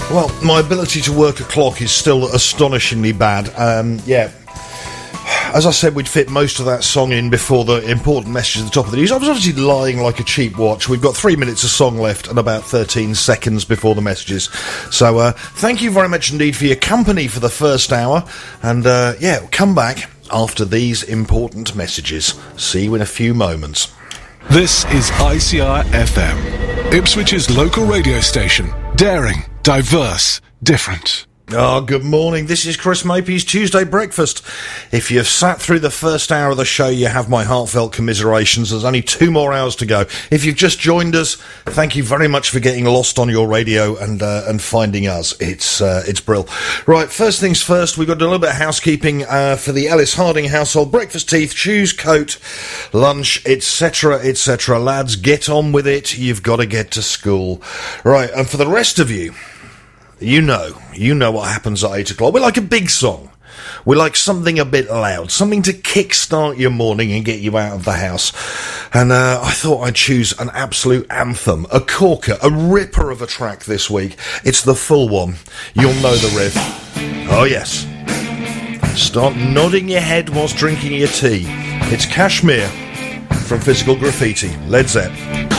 Well, my ability to work a clock is still astonishingly bad. Yeah. As I said, we'd fit most of that song in before the important message at the top of the news. I was obviously lying like a cheap watch. We've got 3 minutes of song left and about 13 seconds before the messages. So, thank you very much indeed for your company for the first hour. And, yeah, come back after these important messages. See you in a few moments. This is ICR FM, Ipswich's local radio station. Daring, diverse, different. Oh, good morning. This is Chris Mapey's Tuesday Breakfast. If you've sat through the first hour of the show, you have my heartfelt commiserations. There's only 2 more hours to go. If you've just joined us, thank you very much for getting lost on your radio and finding us. It's brill. Right, first things first, we've got a little bit of housekeeping for the Ellis Harding household. Breakfast, teeth, shoes, coat, lunch, etc., etc. Lads, get on with it. You've got to get to school. Right, and for the rest of you, you know what happens at 8 o'clock. We like a big song. We like something a bit loud, something to kickstart your morning and get you out of the house. And I thought I'd choose an absolute anthem, a corker, a ripper of a track this week. It's the full one. You'll know the riff. Oh, yes. Start nodding your head whilst drinking your tea. It's Kashmir from Physical Graffiti. Led Zepp.